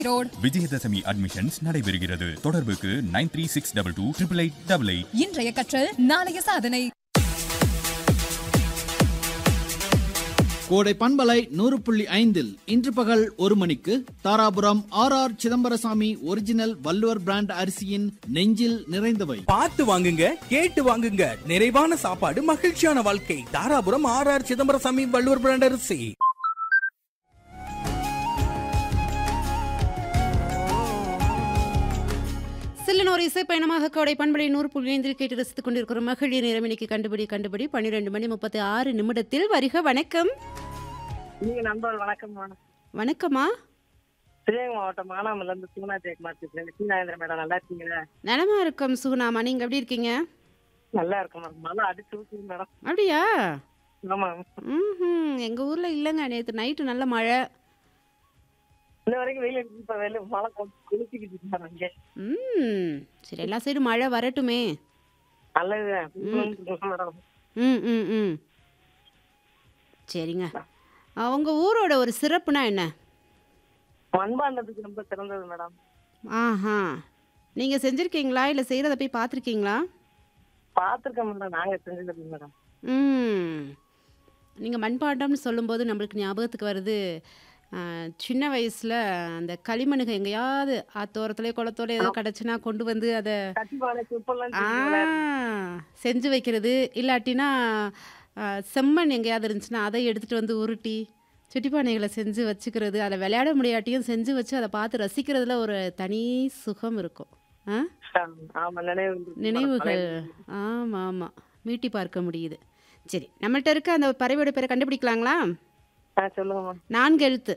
Road Vijayadashami admissions நடைபெறுகிறது. தொடர்புக்கு 9362288888. இன்றைய கற்றல் நாளைய சாதனை. கோடை பண்பலை 100.5 இன்று பகல் 1 மணிக்கு Dharapuram R Chidambarasamy original Valluvar brand அரிசியின் நெஞ்சில் நிறைந்தவை. பார்த்து வாங்குங்க, கேட்டு வாங்குங்க. நிறைவான சாப்பாடு, மகிழ்ச்சியான வாழ்க்கை. தாராபுரம் ஆர் சிதம்பரசாமி வள்ளுவர் பிராண்ட் அரிசி. சில்லனோர் இசை பயணமாக கோடை பண்பலை 100.5 கேட்டு ரசித்துக் கொண்டிருக்கிறோம். மகளிர் நேரமணிக்கு கண்டுபிடி 12:30 வருக. வணக்கம். நண்பர் வணக்கம். வணக்கம்மா. சிவகங்கை மாவட்டம் மானாமல்ல இருந்து சுகுணா ஜெயக்குமார் பேசுறேன். சீனாந்திரன் மேடம் நல்லா இருக்கீங்களா? நலமா இருக்கும் சுகுணாமா, நீங்க எப்படி இருக்கீங்க? நல்லா இருக்கும் மேடம். மழை அடிச்சு ஊத்துது மேடம். அப்படியா? ஆமா. எங்க ஊர்ல இல்லங்க, நேத்து நைட்டு நல்ல மழை. இன்ன வரைக்கும் வெயில் அடிச்சு, இப்ப வெளில மழை குளிச்சுக்கிட்டு இருக்காங்க இங்க. சரி, எல்லா சைடும் மழை வரட்டுமே. நல்லது மேடம். சரிங்க. உங்க ஊரோட ஒரு சிறப்புனா என்ன? மண்பாண்டத்துக்கு ரொம்ப சிறந்தது மேடம். ஆஹா, நீங்க செஞ்சிருக்கீங்களா இல்ல செய்யறத போய் பாத்திருக்கீங்களா? பாத்துருக்கேன் மேடம். நாங்க செஞ்சது மேடம். நீங்க மண்பாண்டம்னு சொல்லும்போது நம்மளுக்கு ஞாபகத்துக்கு வருது, சின்ன வயசுல அந்த களிமண்ணுக எங்கேயாவது ஆத்தோரத்துல குளத்தோட ஏதோ கிடச்சுன்னா கொண்டு வந்து அதை செஞ்சு வைக்கிறது. இல்லாட்டினா செம்மண் எங்கேயாவது இருந்துச்சுன்னா அதை எடுத்துட்டு வந்து உருட்டி சுட்டிப்பானைகளை செஞ்சு வச்சுக்கிறது. அதை விளையாட முடியாட்டியும் செஞ்சு வச்சு அதை பார்த்து ரசிக்கிறதுல ஒரு தனி சுகம் இருக்கும். நினைவுகள். ஆமாம் ஆமாம், மீட்டி பார்க்க முடியுது. சரி, நம்மள்ட்ட இருக்க அந்த பறவையோட பேரை கண்டுபிடிக்கலாங்களா? சொல்லுங்க. 4 எழுத்து.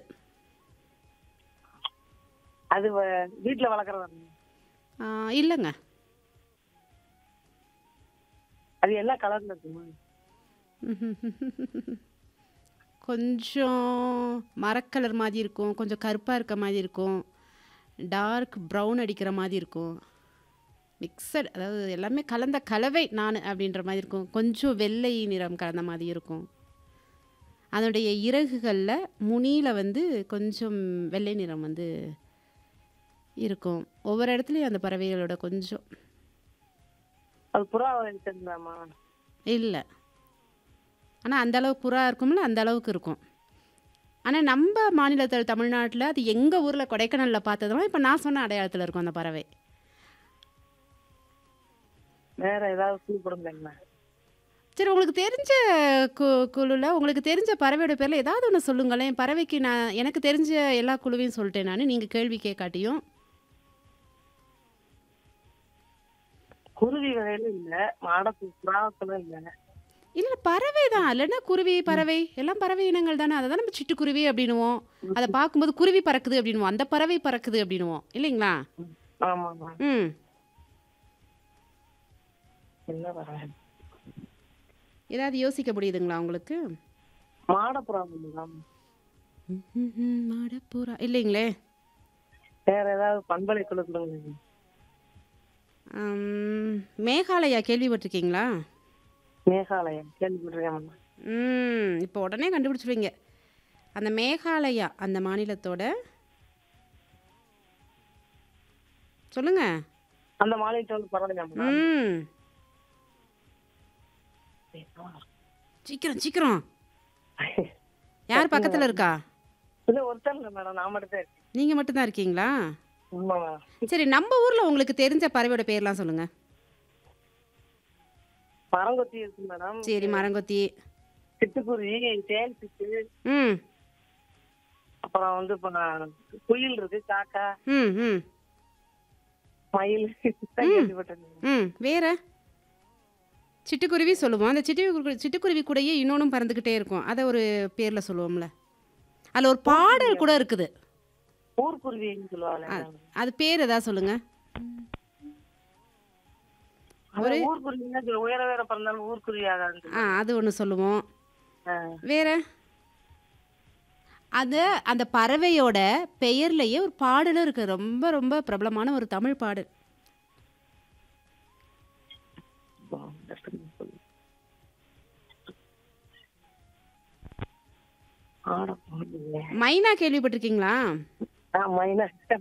அது வீட்டுல வளர்க்கறதா? இல்லைங்க. அது எல்லா கலர்ல இருக்குமா? கொஞ்சம் மரக்கலர் மாதிரி இருக்கும், கொஞ்சம் கருப்பாக இருக்க மாதிரி இருக்கும், டார்க் ப்ரௌன் அடிக்கிற மாதிரி இருக்கும், மிக்சட், அதாவது எல்லாமே கலந்த கலவை நான் அப்படின்ற மாதிரி இருக்கும். கொஞ்சம் வெள்ளை நிறம் கலந்த மாதிரி இருக்கும். அதனுடைய இறகுகளில் முனியில் வந்து கொஞ்சம் வெள்ளை நிறம் வந்து இருக்கும். ஒவ்வொரு இடத்துலையும் அந்த பறவைகளோட கொஞ்சம். அது புறா தெரிஞ்சாமா? இல்லை, ஆனால் அந்த அளவுக்கு புறா இருக்கும்ல, அந்த அளவுக்கு இருக்கும். ஆனால் நம்ம மாநிலத்தில் தமிழ்நாட்டில் அது எங்கள் ஊரில் கொடைக்கானலில் பார்த்ததுலாம் இப்போ நான் சொன்ன அடையாளத்தில் இருக்கும் அந்த பறவை. வேற ஏதாவது கூப்பிடுங்க. சரி, உங்களுக்கு தெரிஞ்ச குழுவில் உங்களுக்கு தெரிஞ்ச பறவையோட பேரில் ஏதாவது ஒன்று சொல்லுங்களேன். பறவைக்கு நான் எனக்கு தெரிஞ்ச எல்லா குழுவையும் சொல்லிட்டேன் நான், நீங்கள் கேள்வி கேட்காட்டியும். குருவி வகையில இல்ல, மாடப்புறாக்களும் இல்ல. இல்லை, பறவை தான். இல்லைன்னா குருவி, பறவை எல்லாம் பறவை இனங்கள் தானே. அதை தான் நம்ம சிட்டுக்குருவி அப்படின்னுவோம். அதை பார்க்கும்போது குருவி பறக்குது அப்படின்னுவோம், அந்த பறவை பறக்குது அப்படின்னுவோம், இல்லைங்களா? ஆமாம். என்ன பறவை? ஏதாவது யோசிக்க முடியுதுங்களா உங்களுக்கு? மாடப்புறா. மாடப்புறா இல்லைங்களே. வேற ஏதாவது பண்பலை குழுக்களுங்க? மேகாலயா கேள்விப்பட்டிருக்கீங்களா? மேகாலயா கேள்விப்பட்டிருக்கேன். இப்போ உடனே கண்டுபிடிச்சிருவீங்க. அந்த மேகாலயா அந்த மாநிலத்தோட சொல்லுங்க. அந்த மாநிலத்தோட பரவாயில்ல. சீக்கிரம் சீக்கிரம். யார் பக்கத்துல இருக்கா? இல்ல, ஒருத்தர் இல்ல மேடம், நான் மட்டும் தான் இருக்கேன். நீங்க மட்டும் தான் இருக்கீங்களா? ஆமாங்க. சரி, நம்ம ஊர்ல உங்களுக்கு தெரிஞ்ச பறவையோட பேர்லாம் சொல்லுங்க. மரங்கொத்தி இருக்கு மேடம். சரி, மரங்கொத்தி, சிட்டுக்குருவி, தேன் சிட்டு, அப்புறம் வந்து குயில் இருக்கு, காக்கா, மயில். வேற சிட்டுக்குருவி சொல்லுவோம். அந்த சிட்டுக்குருவி கூடயே இன்னொன்னும் பறந்துக்கிட்டே இருக்கும். அதை ஒரு பேரில் சொல்லுவோம்ல. அதில் ஒரு பாடல் கூட இருக்குது. ஊர்க்குருவின்னு சொல்லுவாங்க. அது பேர் ஏதாவது சொல்லுங்க. ஒரு ஊர்க்குருவின்னா உயர வேற பறந்தாலும் ஊர்க்குருவி ஆகாது. அது ஒன்று சொல்லுவோம். வேற அது அந்த பறவையோட பெயர்லேயே ஒரு பாடலும் இருக்கு, ரொம்ப ரொம்ப பிரபலமான ஒரு தமிழ் பாடல். மைனா கேள்விப்பட்டிருக்கீங்களா? மைனா